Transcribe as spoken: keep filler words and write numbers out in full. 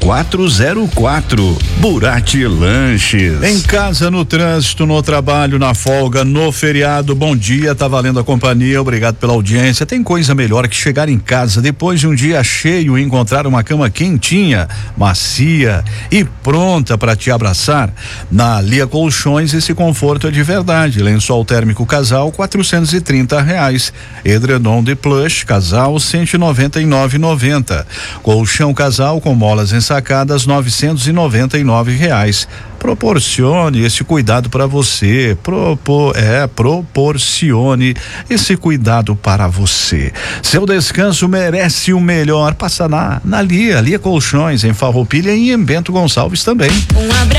quatro zero quatro. Burati Lanches. Em casa, no trânsito, no trabalho, na folga, no feriado, bom dia, tá valendo a companhia, obrigado pela audiência. Tem coisa melhor que chegar em casa depois de um dia cheio e encontrar uma cama quentinha, macia e pronta para te abraçar? Na Lia Colchões, esse conforto é de verdade. Lençol térmico casal, quatrocentos e trinta reais. Edredom de plush casal, cento e noventa e nove reais e noventa centavos. Colchão casal com molas ensacadas, novecentos e noventa e nove reais. Proporcione esse cuidado para você. Propor, é, proporcione esse cuidado para você. Seu descanso merece o melhor. Passa na, na Lia, Lia Colchões, em Farroupilha e em Bento Gonçalves também. Um abraço.